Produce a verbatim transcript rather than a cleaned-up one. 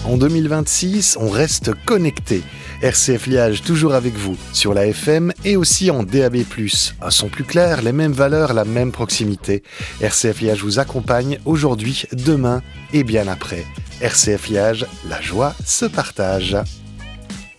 En deux mille vingt-six, on reste connecté. R C F Liège toujours avec vous, sur la F M et aussi en D A B plus. Un son plus clair, les mêmes valeurs, la même proximité. R C F Liège vous accompagne aujourd'hui, demain et bien après. R C F Liège, la joie se partage.